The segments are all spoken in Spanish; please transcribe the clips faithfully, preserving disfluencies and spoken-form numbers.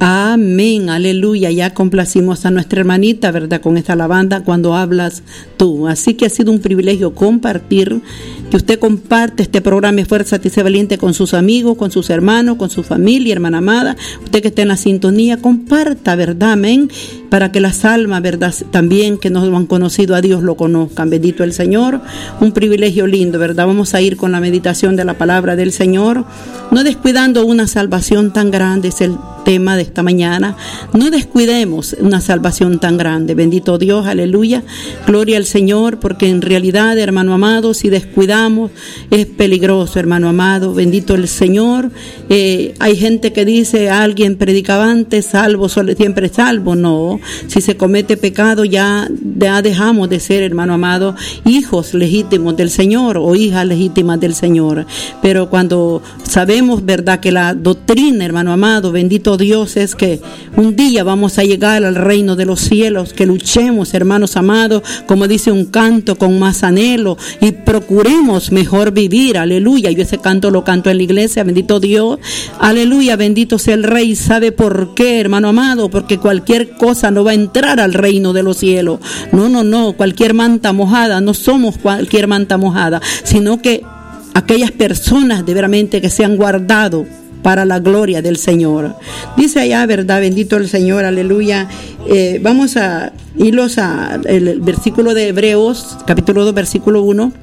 Amén, aleluya. Ya complacimos a nuestra hermanita, ¿verdad? Con esta alabanza cuando hablas tú. Así que ha sido un privilegio compartir, que usted comparte este programa Esfuérzate y sé valiente con sus amigos, con sus hermanos, con su familia, hermana amada. Usted que está en la sintonía, comparta, ¿verdad? Amén. Para que las almas, ¿verdad? También que no han conocido a Dios lo conozcan. Bendito el Señor. Un privilegio lindo, ¿verdad? Vamos a ir con la meditación de la palabra del Señor. No descuidando una salvación tan grande, es el tema de esta mañana. No descuidemos una salvación tan grande. Bendito Dios, aleluya. Gloria al Señor, porque en realidad, hermano amado, si descuidamos es peligroso, hermano amado. Bendito el Señor. Eh, hay gente que dice, alguien predicaba antes, salvo, siempre salvo. No, si se comete pecado ya, ya dejamos de ser, hermano amado, hijos legítimos del Señor o hijas legítimas del Señor. Pero cuando sabemos, verdad, que la doctrina, hermano amado, bendito Dios, es que un día vamos a llegar al reino de los cielos, que luchemos, hermanos amados, como dice un canto, con más anhelo, y procuremos mejor vivir, aleluya. Yo ese canto lo canto en la iglesia, bendito Dios, aleluya, bendito sea el Rey. ¿Sabe por qué, hermano amado? Porque cualquier cosa no va a entrar al reino de los cielos. No, no, no, cualquier manta mojada, no somos cualquier manta mojada, sino que aquellas personas de veramente que se han guardado para la gloria del Señor. Dice allá, ¿verdad? Bendito el Señor, aleluya. Eh, vamos a irlos al el versículo de Hebreos, capítulo dos, versículo uno.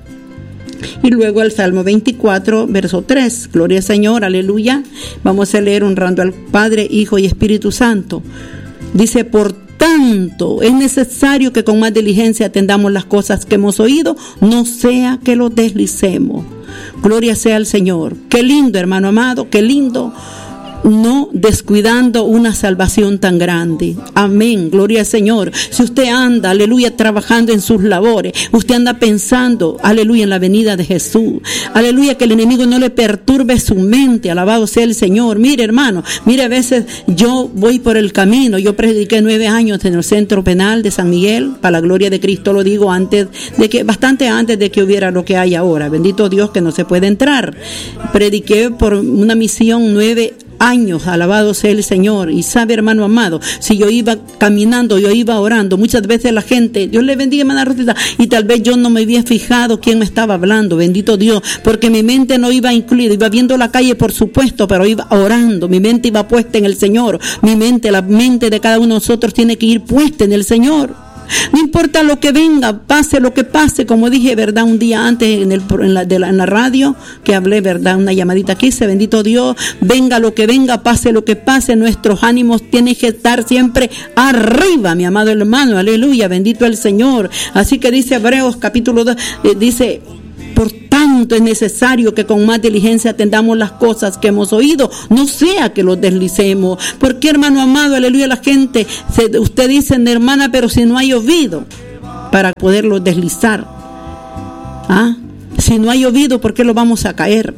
Y luego al Salmo veinticuatro, verso tres. Gloria al Señor, aleluya. Vamos a leer honrando al Padre, Hijo y Espíritu Santo. Dice, por tanto, es necesario que con más diligencia atendamos las cosas que hemos oído, no sea que los deslicemos. Gloria sea al Señor. Qué lindo, hermano amado, qué lindo. No descuidando una salvación tan grande. Amén, gloria al Señor. Si usted anda, aleluya, trabajando en sus labores, usted anda pensando, aleluya, en la venida de Jesús, aleluya, que el enemigo no le perturbe su mente, alabado sea el Señor. Mire, hermano, mire, a veces yo voy por el camino, yo prediqué nueve años en el centro penal de San Miguel, para la gloria de Cristo, lo digo antes de que, bastante antes de que hubiera lo que hay ahora. Bendito Dios que no se puede entrar. Prediqué por una misión nueve años, alabado sea el Señor. Y sabe, hermano amado, si yo iba caminando, yo iba orando, muchas veces la gente, Dios le bendiga, hermana Rosita, y tal vez yo no me había fijado quién me estaba hablando, bendito Dios, porque mi mente no iba incluida, iba viendo la calle, por supuesto, pero iba orando, mi mente iba puesta en el Señor. Mi mente, la mente de cada uno de nosotros tiene que ir puesta en el Señor. No importa lo que venga, pase lo que pase, como dije, verdad, un día antes en, el, en, la, de la, en la radio, que hablé, verdad, una llamadita que hice, bendito Dios, venga lo que venga, pase lo que pase, nuestros ánimos tienen que estar siempre arriba, mi amado hermano, aleluya, bendito el Señor. Así que dice Hebreos capítulo dos, eh, dice, por tanto es necesario que con más diligencia atendamos las cosas que hemos oído, no sea que los deslicemos. Porque, hermano amado, aleluya, la gente, se, usted dice, hermana, pero si no hay oído para poderlos deslizar, ¿ah? Si no hay oído, ¿por qué lo vamos a caer?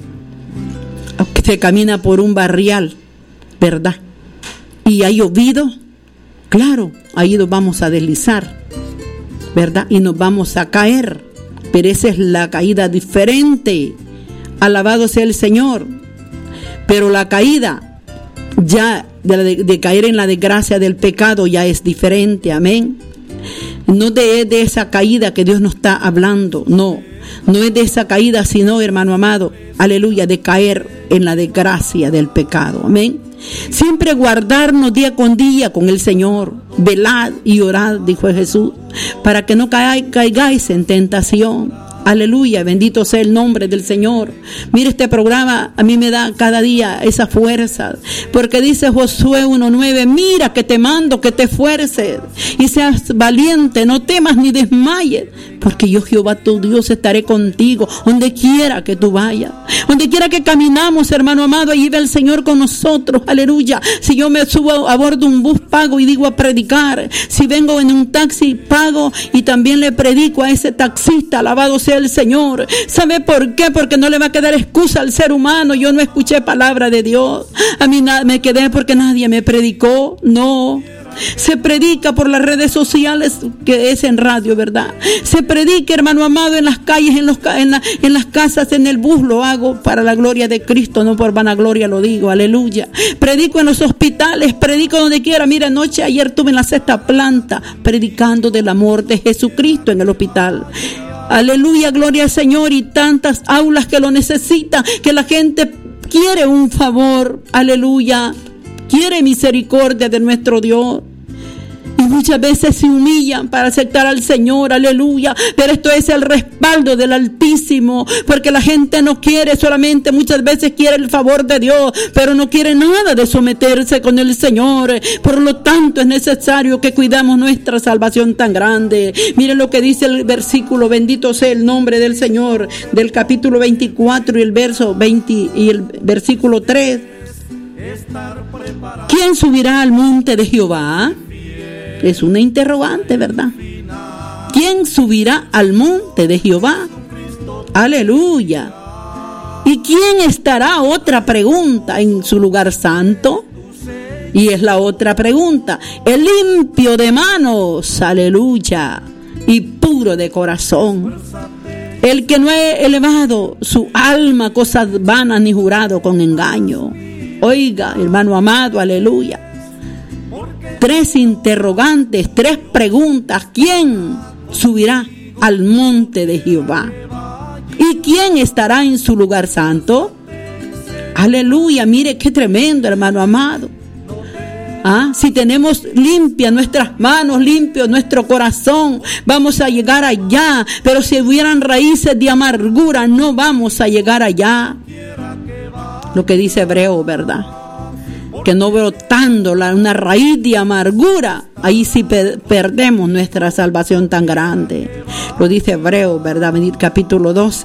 Se camina por un barrial, ¿verdad? Y hay oído, claro, ahí nos vamos a deslizar, ¿verdad? Y nos vamos a caer. Pero esa es la caída diferente. Alabado sea el Señor. Pero la caída ya de, de, de caer en la desgracia del pecado ya es diferente. Amén. No de, de esa caída que Dios nos está hablando. No. No es de esa caída, sino, hermano amado, aleluya, de caer en la desgracia del pecado. Amén. Siempre guardarnos día con día con el Señor. Velad y orad, dijo Jesús, para que no caigáis en tentación. Aleluya, bendito sea el nombre del Señor. Mire, este programa a mí me da cada día esa fuerza, porque dice Josué uno nueve, mira que te mando que te esfuerces y seas valiente, no temas ni desmayes, porque yo Jehová tu Dios estaré contigo donde quiera que tú vayas, donde quiera que caminamos, hermano amado, allí va el Señor con nosotros. Aleluya. Si yo me subo a bordo de un bus, pago y digo a predicar. Si vengo en un taxi, pago y también le predico a ese taxista. Alabado sea el Señor. ¿Sabe por qué? Porque no le va a quedar excusa al ser humano. Yo no escuché palabra de Dios, a mí na- me quedé porque nadie me predicó. No, Se predica por las redes sociales, que es en radio, ¿verdad? Se predica, hermano amado, en las calles, en, los, en, la, en las casas, en el bus. Lo hago para la gloria de Cristo, no por vanagloria lo digo, aleluya. Predico en los hospitales, predico donde quiera. Mira, anoche, ayer estuve en la sexta planta predicando del amor de Jesucristo en el hospital. Aleluya, gloria al Señor. Y tantas aulas que lo necesitan, que la gente quiere un favor, aleluya, quiere misericordia de nuestro Dios. Y muchas veces se humillan para aceptar al Señor, aleluya. Pero esto es el respaldo del Altísimo, porque la gente no quiere, solamente muchas veces quiere el favor de Dios, pero no quiere nada de someterse con el Señor. Por lo tanto es necesario que cuidamos nuestra salvación tan grande. Miren lo que dice el versículo, bendito sea el nombre del Señor, del capítulo veinticuatro y el verso veinte y el versículo tres. ¿Quién subirá al monte de Jehová? Es una interrogante, ¿verdad? ¿Quién subirá al monte de Jehová? Aleluya. ¿Y quién estará, otra pregunta, en su lugar santo? Y es la otra pregunta. El limpio de manos, aleluya, y puro de corazón. El que no ha elevado su alma a cosas vanas ni jurado con engaño. Oiga, hermano amado, aleluya. Tres interrogantes, tres preguntas. ¿Quién subirá al monte de Jehová? ¿Y quién estará en su lugar santo? Aleluya, mire qué tremendo, hermano amado. ¿Ah? Si tenemos limpias nuestras manos, limpio nuestro corazón, vamos a llegar allá. Pero si hubieran raíces de amargura, no vamos a llegar allá. Lo que dice Hebreo, ¿verdad? Que no brotando la, una raíz de amargura, ahí sí pe- perdemos nuestra salvación tan grande. Lo dice Hebreos, ¿verdad? Capítulo doce.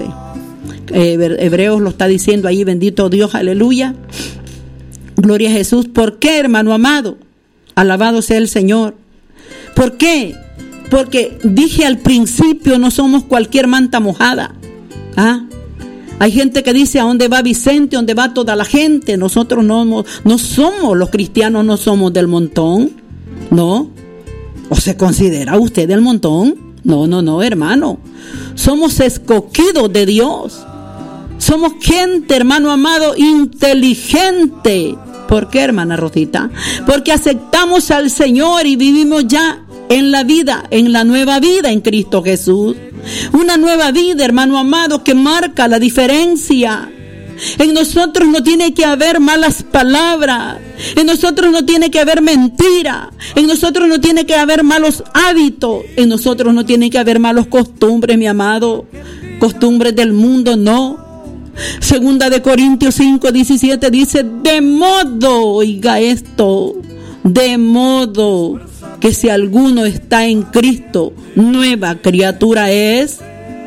Eh, Hebreos lo está diciendo ahí, bendito Dios, aleluya. Gloria a Jesús. ¿Por qué, hermano amado? Alabado sea el Señor. ¿Por qué? Porque dije al principio, no somos cualquier manta mojada. ¿Ah? Hay gente que dice, ¿a dónde va Vicente? ¿A dónde va toda la gente? Nosotros no, no somos, los cristianos no somos del montón, ¿no? ¿O se considera usted del montón? No, no, no, hermano. Somos escogidos de Dios. Somos gente, hermano amado, inteligente. ¿Por qué, hermana Rosita? Porque aceptamos al Señor y vivimos ya en la vida, en la nueva vida en Cristo Jesús. Una nueva vida, hermano amado, que marca la diferencia. En nosotros no tiene que haber malas palabras. En nosotros no tiene que haber mentira. En nosotros no tiene que haber malos hábitos. En nosotros no tiene que haber malos costumbres, mi amado. Costumbres del mundo, no. Segunda de Corintios cinco, diecisiete dice, de modo, oiga esto, de modo que si alguno está en Cristo, nueva criatura es.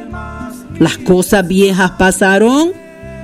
Las cosas viejas pasaron.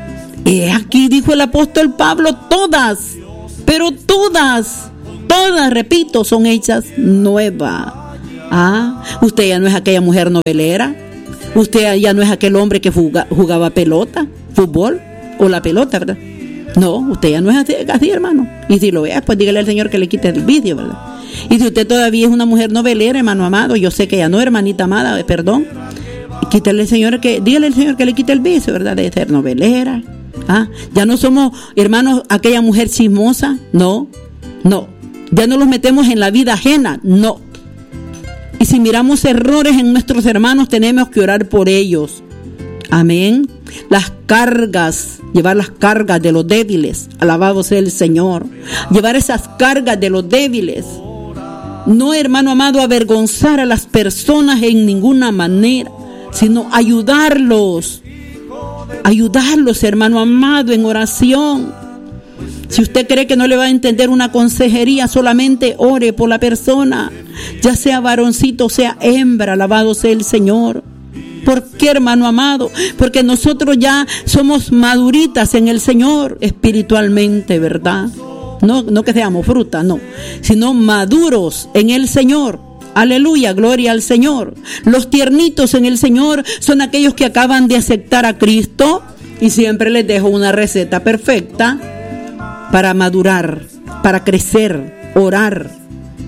Y aquí dijo el apóstol Pablo, todas, pero todas, todas, repito, son hechas nuevas. Ah, usted ya no es aquella mujer novelera. Usted ya no es aquel hombre que juga, jugaba pelota, fútbol, o la pelota, ¿verdad? No, usted ya no es así, así, hermano. Y si lo ve, pues dígale al Señor que le quite el vicio, ¿verdad? Y si usted todavía es una mujer novelera, hermano amado, yo sé que ya no, hermanita amada, perdón, quítale al Señor que, dígale al Señor que le quite el vicio, ¿verdad? De ser novelera. Ah, ya no somos, hermanos, aquella mujer chismosa, no, no. Ya no los metemos en la vida ajena, no. Y si miramos errores en nuestros hermanos, tenemos que orar por ellos. Amén. Las cargas, llevar las cargas de los débiles, alabado sea el Señor. Llevar esas cargas de los débiles. No, hermano amado, avergonzar a las personas en ninguna manera, sino ayudarlos. Ayudarlos, hermano amado, en oración. Si usted cree que no le va a entender una consejería, solamente ore por la persona, ya sea varoncito o sea hembra, alabado sea el Señor. ¿Por qué, hermano amado? Porque nosotros ya somos maduritas en el Señor espiritualmente, ¿verdad? No, no que seamos frutas, no, sino maduros en el Señor. Aleluya, gloria al Señor. Los tiernitos en el Señor son aquellos que acaban de aceptar a Cristo, y siempre les dejo una receta perfecta para madurar, para crecer, orar.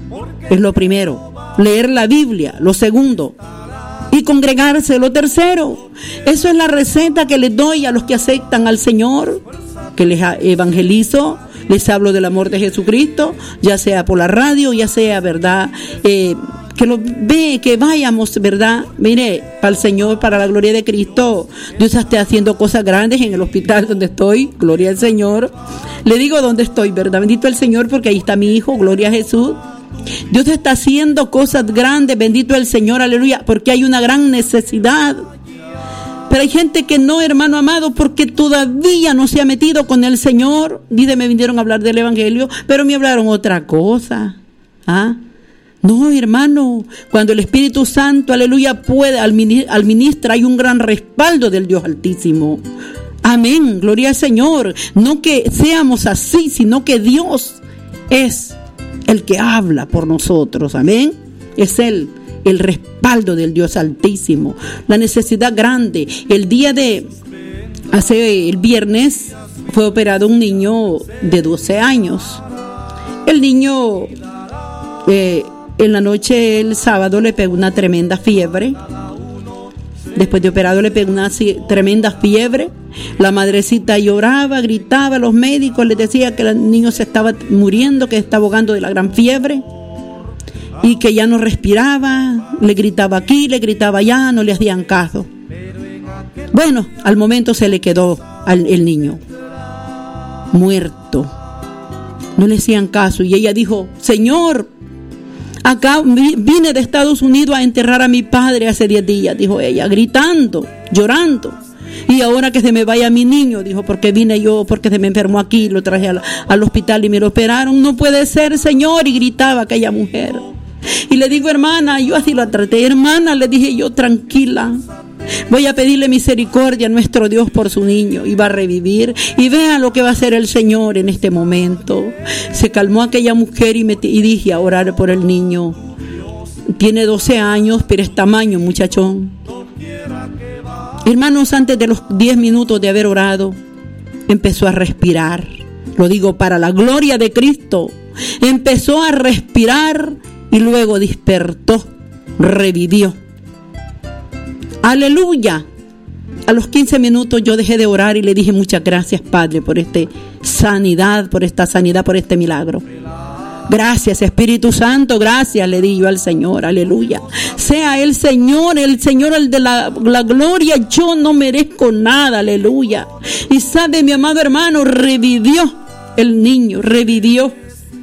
es lo primero. Leer la Biblia, lo segundo. Y congregarse, lo tercero. Eso es la receta que les doy a los que aceptan al Señor, que les evangelizo, les hablo del amor de Jesucristo, ya sea por la radio, ya sea, ¿verdad?, eh, que lo ve, que vayamos, ¿verdad? Mire, para el Señor, para la gloria de Cristo, Dios está haciendo cosas grandes en el hospital donde estoy, gloria al Señor. Le digo dónde estoy, ¿verdad? Bendito el Señor, porque ahí está mi hijo, gloria a Jesús. Dios está haciendo cosas grandes, bendito el Señor, aleluya, porque hay una gran necesidad. Pero hay gente que no, hermano amado, porque todavía no se ha metido con el Señor. Dice, me vinieron a hablar del Evangelio, pero me hablaron otra cosa. ¿Ah? No, hermano, cuando el Espíritu Santo, aleluya, puede, al ministra, hay un gran respaldo del Dios Altísimo. Amén, gloria al Señor. No que seamos así, sino que Dios es el que habla por nosotros. Amén. Es Él, el respaldo del Dios Altísimo. La necesidad grande. El día de, hace el viernes, fue operado un niño de doce años. El niño, eh, en la noche, el sábado, le pegó una tremenda fiebre. Después de operado le pegó una tremenda fiebre. La madrecita lloraba, gritaba, los médicos les decían que el niño se estaba muriendo, que estaba ahogando de la gran fiebre y que ya no respiraba. Le gritaba aquí, le gritaba allá, no le hacían caso. Bueno, al momento se le quedó al el niño muerto. No le hacían caso y ella dijo, Señor, acá vine de Estados Unidos a enterrar a mi padre hace diez días, dijo ella, gritando, llorando. Y ahora que se me vaya mi niño, dijo, porque vine yo, porque se me enfermó aquí, lo traje al, al hospital y me lo operaron. No puede ser, Señor. Y gritaba aquella mujer. Y le digo, hermana, yo así la traté, hermana, le dije yo, tranquila. Voy a pedirle misericordia a nuestro Dios por su niño y va a revivir. Y vean lo que va a hacer el Señor en este momento. Se calmó aquella mujer y, me, y dije a orar por el niño. Tiene doce años, pero es tamaño, muchachón. Hermanos, antes de los diez minutos de haber orado, empezó a respirar. Lo digo para la gloria de Cristo. Empezó a respirar y luego despertó, revivió. Aleluya. A los quince minutos yo dejé de orar y le dije muchas gracias, Padre, por esta sanidad, por esta sanidad, por este milagro. Gracias, Espíritu Santo, gracias, le di yo al Señor, aleluya. Sea el Señor, el Señor, el de la, la gloria, yo no merezco nada, aleluya. Y sabe, mi amado hermano, revivió el niño, revivió.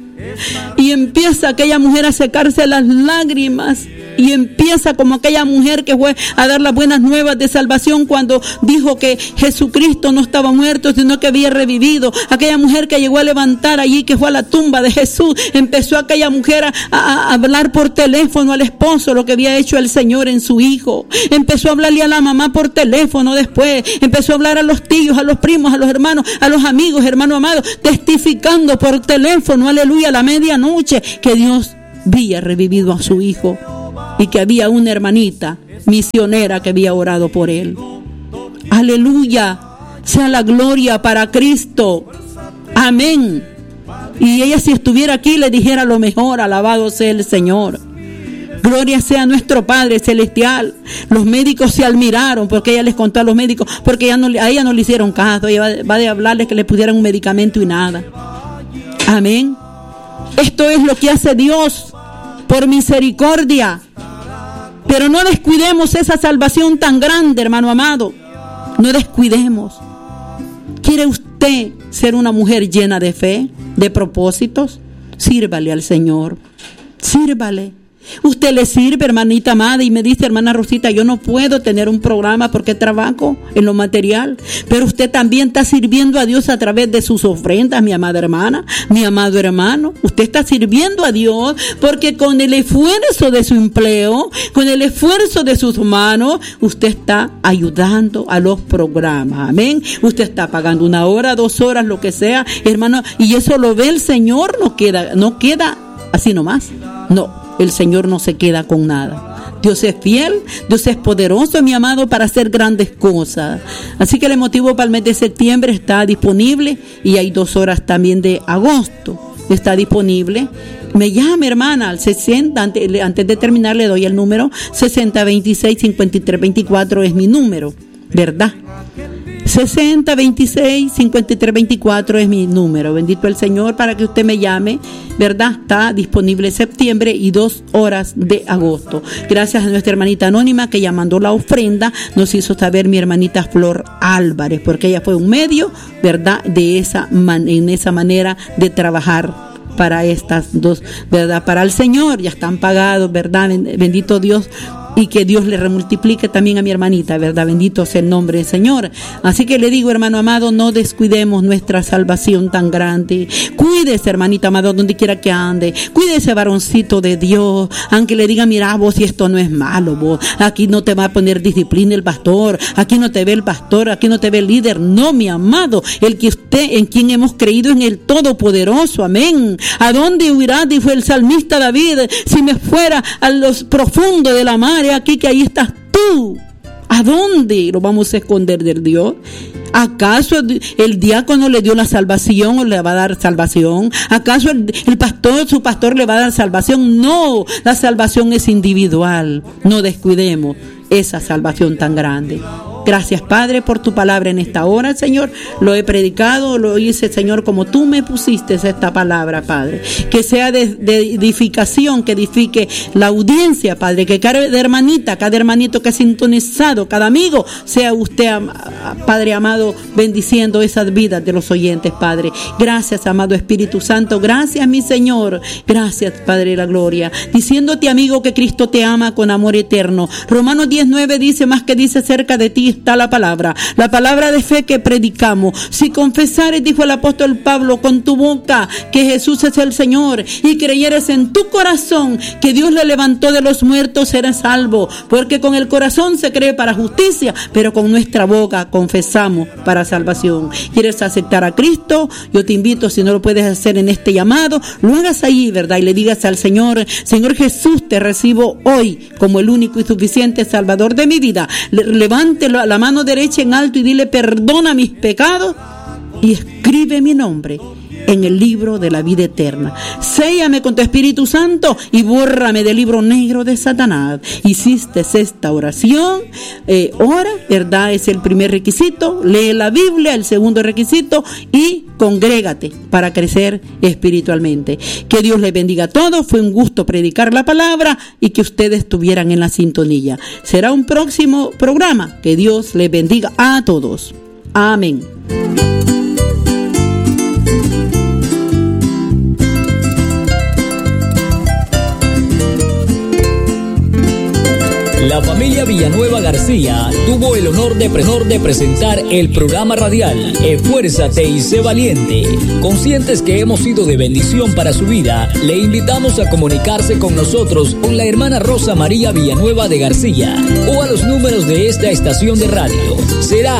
Y empieza aquella mujer a secarse las lágrimas. Y empieza como aquella mujer que fue a dar las buenas nuevas de salvación cuando dijo que Jesucristo no estaba muerto, sino que había revivido. Aquella mujer que llegó a levantar allí, que fue a la tumba de Jesús. Empezó aquella mujer a, a, a hablar por teléfono al esposo lo que había hecho el Señor en su hijo. Empezó a hablarle a la mamá por teléfono después. Empezó a hablar a los tíos, a los primos, a los hermanos, a los amigos, hermano amado, testificando por teléfono, aleluya, a la medianoche, que Dios había revivido a su hijo. Y que había una hermanita misionera que había orado por él. Aleluya. Sea la gloria para Cristo. Amén. Y ella, si estuviera aquí, le dijera lo mejor. Alabado sea el Señor. Gloria sea nuestro Padre Celestial. Los médicos se admiraron porque ella les contó a los médicos, porque ella no, a ella no le hicieron caso. Ella va, va de hablarles que le pusieran un medicamento y nada. Amén. Esto es lo que hace Dios por misericordia. Pero no descuidemos esa salvación tan grande, hermano amado. No descuidemos. ¿Quiere usted ser una mujer llena de fe, de propósitos? Sírvale al Señor. Sírvale. Usted le sirve, hermanita amada, y me dice, hermana Rosita, yo no puedo tener un programa porque trabajo en lo material. Pero usted también está sirviendo a Dios a través de sus ofrendas, mi amada hermana, mi amado hermano. Usted está sirviendo a Dios porque con el esfuerzo de su empleo, con el esfuerzo de sus manos, usted está ayudando a los programas. Amén. Usted está pagando una hora, dos horas, lo que sea, hermano, y eso lo ve el Señor. No queda, no queda así nomás. No. El Señor no se queda con nada. Dios es fiel, Dios es poderoso, mi amado, para hacer grandes cosas. Así que el motivo para el mes de septiembre está disponible y hay dos horas también de agosto. está disponible. Me llame, hermana, al sesenta, antes, antes de terminar le doy el número, sesenta veintiséis cincuenta y tres veinticuatro es mi número, ¿verdad? sesenta veintiséis cincuenta y tres veinticuatro es mi número. Bendito el Señor para que usted me llame, ¿verdad? Está disponible septiembre y dos horas de agosto. Gracias a nuestra hermanita anónima que ya mandó la ofrenda, nos hizo saber mi hermanita Flor Álvarez, porque ella fue un medio, ¿verdad? De esa man- en esa manera de trabajar para estas dos, ¿verdad? Para el Señor, ya están pagados, ¿verdad? Bendito Dios, y que Dios le remultiplique también a mi hermanita, ¿verdad? Bendito sea el nombre del Señor. Así que le digo, hermano amado, no descuidemos nuestra salvación tan grande. Cuídese, hermanita amado, donde quiera que ande. Cuídese, varoncito de Dios. Aunque le diga, mira vos, si esto no es malo, vos. Aquí no te va a poner disciplina el pastor. Aquí no te ve el pastor. Aquí no te ve el líder. No, mi amado. El que usted, en quien hemos creído, en el Todopoderoso. Amén. ¿A dónde huirá? Dijo el salmista David. Si me fuera a los profundos de la mar, aquí que ahí estás tú. ¿A dónde lo vamos a esconder del Dios? ¿Acaso el diácono le dio la salvación o le va a dar salvación? ¿Acaso el, el pastor, su pastor le va a dar salvación? No, la salvación es individual. No descuidemos esa salvación tan grande. Gracias, Padre, por tu palabra en esta hora, Señor. Lo he predicado, lo hice, Señor, como tú me pusiste esta palabra, Padre. Que sea de, de edificación, que edifique la audiencia, Padre. Que cada hermanita, cada hermanito que ha sintonizado, cada amigo, sea usted, Padre amado, bendiciendo esas vidas de los oyentes, Padre. Gracias, amado Espíritu Santo. Gracias, mi Señor. Gracias, Padre de la gloria. Diciéndote, amigo, que Cristo te ama con amor eterno. Romanos diez nueve dice, más que dice cerca de ti está la palabra, la palabra de fe que predicamos. Si confesares, dijo el apóstol Pablo, con tu boca que Jesús es el Señor y creyeres en tu corazón que Dios le levantó de los muertos, serás salvo, porque con el corazón se cree para justicia, pero con nuestra boca confesamos para salvación. ¿Quieres aceptar a Cristo? Yo te invito, si no lo puedes hacer en este llamado, lo hagas ahí, ¿verdad? Y le digas al Señor, Señor Jesús, te recibo hoy como el único y suficiente Salvador de mi vida. Levántelo a la mano derecha en alto y dile, perdona mis pecados y escribe mi nombre en el libro de la vida eterna. Séllame con tu Espíritu Santo y bórrame del libro negro de Satanás. Hiciste esta oración, eh, ora, ¿verdad? Es el primer requisito. Lee la Biblia, el segundo requisito, y congrégate para crecer espiritualmente. Que Dios les bendiga a todos. Fue un gusto predicar la palabra y que ustedes estuvieran en la sintonía. Será un próximo programa. Que Dios les bendiga a todos. Amén. La familia Villanueva García tuvo el honor de, honor de presentar el programa radial Esfuérzate y sé valiente. Conscientes que hemos sido de bendición para su vida, le invitamos a comunicarse con nosotros con la hermana Rosa María Villanueva de García o a los números de esta estación de radio. Será